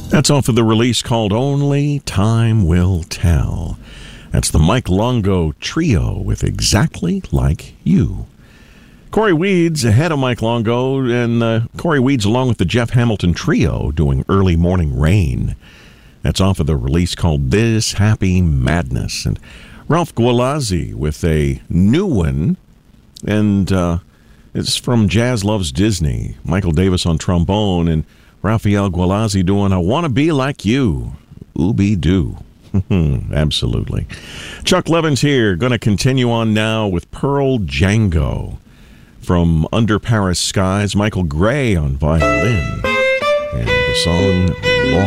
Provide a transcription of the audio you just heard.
That's off of the release called Only Time Will Tell. That's the Mike Longo Trio with Exactly Like You. Corey Weeds ahead of Mike Longo, and Corey Weeds along with the Jeff Hamilton Trio doing Early Morning Rain. That's off of the release called This Happy Madness. And Ralph Gualazzi with a new one, and it's from Jazz Loves Disney. Michael Davis on trombone, and Raphael Gualazzi doing I Want to Be Like You. Ooby-doo. Absolutely. Chuck Levins here, going to continue on now with Pearl Django. From Under Paris Skies, Michael Gray on violin. And the song